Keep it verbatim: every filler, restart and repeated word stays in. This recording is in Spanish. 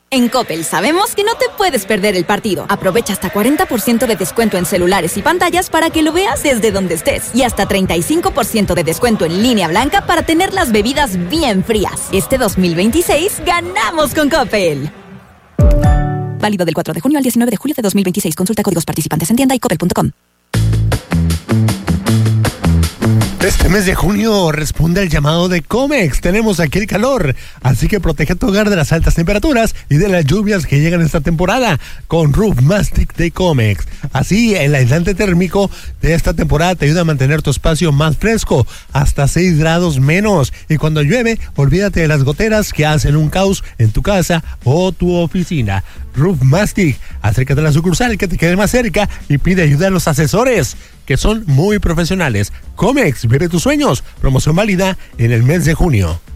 En Coppel sabemos que no te puedes perder el partido. Aprovecha hasta cuarenta por ciento de descuento en celulares y pantallas para que lo veas desde donde estés. Y hasta treinta y cinco por ciento de descuento en línea blanca para tener las bebidas bien frías. Este dos mil veintiséis ganamos con Coppel. Válido del cuatro de junio al diecinueve de julio de dos mil veintiséis. Consulta códigos participantes en tienda y coppel punto com. Este mes de junio responde al llamado de Comex. Tenemos aquí el calor, así que protege tu hogar de las altas temperaturas y de las lluvias que llegan esta temporada con Roof Mastic de Comex. Así, el aislante térmico de esta temporada te ayuda a mantener tu espacio más fresco, hasta seis grados menos. Y cuando llueve, olvídate de las goteras que hacen un caos en tu casa o tu oficina. Roof Mastic, acércate a la sucursal que te quede más cerca y pide ayuda a los asesores, que son muy profesionales. Comex, vive tus sueños. Promoción válida en el mes de junio.